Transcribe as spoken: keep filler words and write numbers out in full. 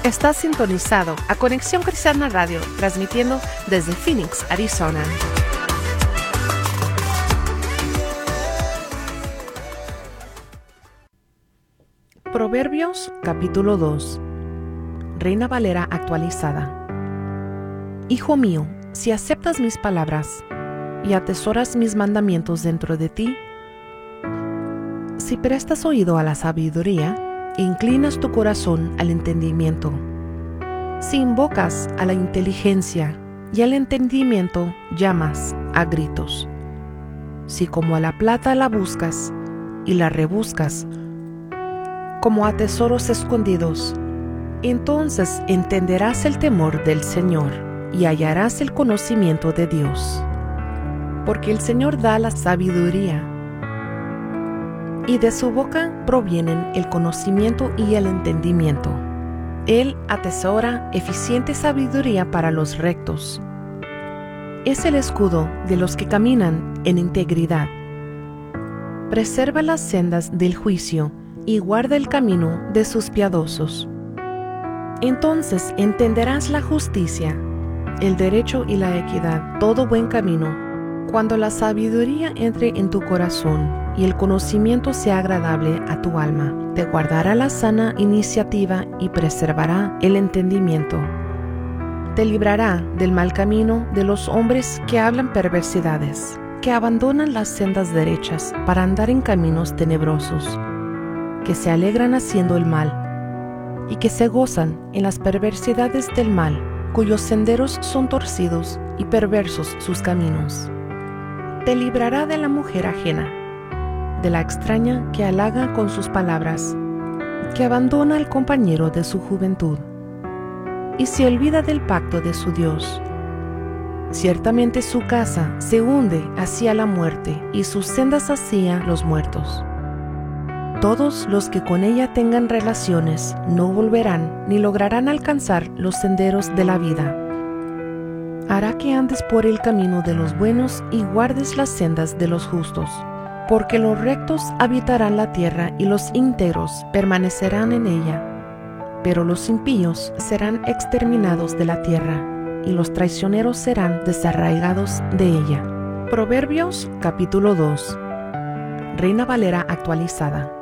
Estás sintonizado a Conexión Cristiana Radio, transmitiendo desde Phoenix, Arizona. Proverbios capítulo dos. Reina Valera actualizada. Hijo mío, si aceptas mis palabras y atesoras mis mandamientos dentro de ti, si prestas oído a la sabiduría, inclinas tu corazón al entendimiento, si invocas a la inteligencia y al entendimiento llamas a gritos, si como a la plata la buscas y la rebuscas como a tesoros escondidos, entonces entenderás el temor del Señor y hallarás el conocimiento de Dios. Porque el Señor da la sabiduría, y de su boca provienen el conocimiento y el entendimiento. Él atesora eficiente sabiduría para los rectos. Es el escudo de los que caminan en integridad. Preserva las sendas del juicio y guarda el camino de sus piadosos. Entonces entenderás la justicia, el derecho y la equidad, todo buen camino, cuando la sabiduría entre en tu corazón y el conocimiento sea agradable a tu alma. Te guardará la sana iniciativa y preservará el entendimiento. Te librará del mal camino de los hombres que hablan perversidades, que abandonan las sendas derechas para andar en caminos tenebrosos, que se alegran haciendo el mal y que se gozan en las perversidades del mal, cuyos senderos son torcidos y perversos sus caminos. Te librará de la mujer ajena, de la extraña que halaga con sus palabras, que abandona al compañero de su juventud y se olvida del pacto de su Dios. Ciertamente su casa se hunde hacia la muerte y sus sendas hacia los muertos. Todos los que con ella tengan relaciones no volverán ni lograrán alcanzar los senderos de la vida. Hará que andes por el camino de los buenos y guardes las sendas de los justos, porque los rectos habitarán la tierra y los íntegros permanecerán en ella. Pero los impíos serán exterminados de la tierra, y los traicioneros serán desarraigados de ella. Proverbios capítulo dos. Reina Valera actualizada.